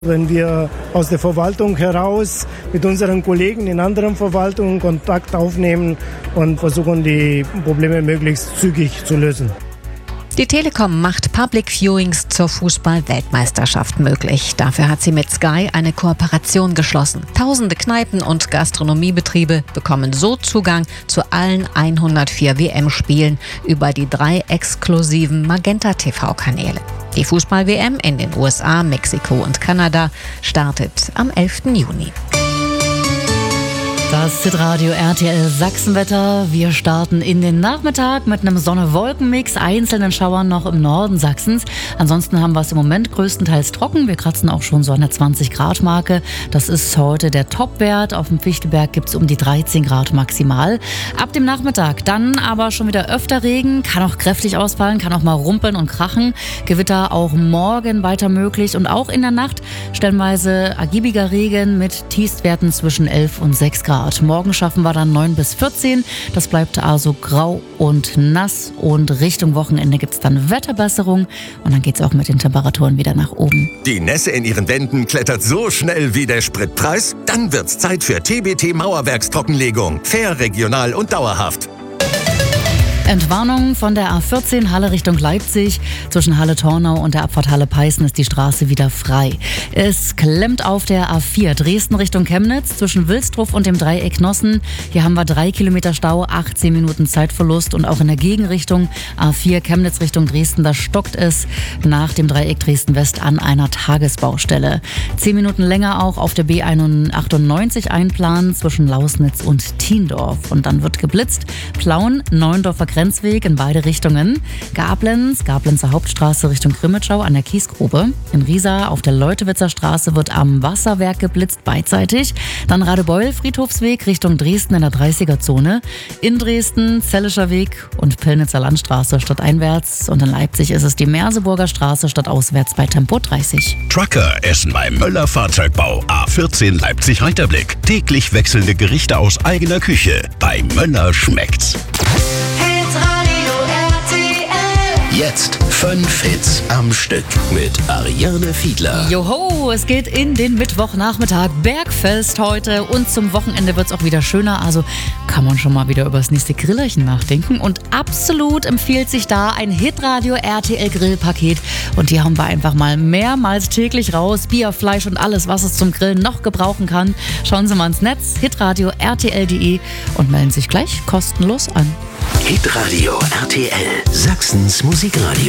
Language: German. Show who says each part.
Speaker 1: Wenn wir aus der Verwaltung heraus mit unseren Kollegen in anderen Verwaltungen Kontakt aufnehmen und versuchen, die Probleme möglichst zügig zu lösen.
Speaker 2: Die Telekom macht Public Viewings zur Fußball-Weltmeisterschaft möglich. Dafür hat sie mit Sky eine Kooperation geschlossen. Tausende Kneipen und Gastronomiebetriebe bekommen so Zugang zu allen 104 WM-Spielen über die 3 exklusiven Magenta-TV-Kanäle. Die Fußball-WM in den USA, Mexiko und Kanada startet am 11. Juni.
Speaker 3: Das Hitradio RTL Sachsenwetter. Wir starten in den Nachmittag mit einem Sonne-Wolken-Mix, einzelnen Schauern noch im Norden Sachsens. Ansonsten haben wir es im Moment größtenteils trocken. Wir kratzen auch schon so an der 20-Grad-Marke. Das ist heute der Topwert. Auf dem Fichtelberg gibt es um die 13 Grad maximal. Ab dem Nachmittag dann aber schon wieder öfter Regen. Kann auch kräftig ausfallen, kann auch mal rumpeln und krachen. Gewitter auch morgen weiter möglich. Und auch in der Nacht stellenweise ergiebiger Regen mit Tiefstwerten zwischen 11 und 6 Grad. Morgen schaffen wir dann 9 bis 14. Das bleibt also grau und nass. Und Richtung Wochenende gibt es dann Wetterbesserung. Und dann geht es auch mit den Temperaturen wieder nach oben.
Speaker 4: Die Nässe in Ihren Wänden klettert so schnell wie der Spritpreis? Dann wird's Zeit für TBT Mauerwerkstrockenlegung. Fair, regional und dauerhaft.
Speaker 3: Entwarnung von der A14 Halle Richtung Leipzig. Zwischen Halle-Tornau und der Abfahrt Halle-Peißen ist die Straße wieder frei. Es klemmt auf der A4 Dresden Richtung Chemnitz zwischen Wilsdruff und dem Dreieck Nossen. Hier haben wir 3 Kilometer Stau, 18 Minuten Zeitverlust. Und auch in der Gegenrichtung A4 Chemnitz Richtung Dresden, da stockt es nach dem Dreieck Dresden-West an einer Tagesbaustelle. 10 Minuten länger auch auf der B98 einplanen zwischen Lausnitz und Tiendorf. Und dann wird geblitzt. Plauen, Neuendorfer Grenzweg in beide Richtungen. Gablenzer Hauptstraße Richtung Grimmitschau an der Kiesgrube. In Riesa auf der Leutewitzer Straße wird am Wasserwerk geblitzt beidseitig. Dann Radebeul Friedhofsweg Richtung Dresden in der 30er-Zone. In Dresden Zellischer Weg und Pillnitzer Landstraße stadteinwärts. Und in Leipzig ist es die Merseburger Straße stadtauswärts bei Tempo 30.
Speaker 5: Trucker essen beim Möller Fahrzeugbau A14 Leipzig-Reiterblick. Täglich wechselnde Gerichte aus eigener Küche. Bei Möller schmeckt's. Jetzt 5 Hits am Stück mit Ariane Fiedler.
Speaker 3: Joho, es geht in den Mittwochnachmittag. Bergfest heute und zum Wochenende wird es auch wieder schöner. Also kann man schon mal wieder über das nächste Grillerchen nachdenken. Und absolut empfiehlt sich da ein Hitradio RTL Grillpaket. Und die haben wir einfach mal mehrmals täglich raus. Bier, Fleisch und alles, was es zum Grillen noch gebrauchen kann. Schauen Sie mal ins Netz, hitradio rtl.de und melden sich gleich kostenlos an.
Speaker 5: Hitradio RTL, Sachsens Musikradio.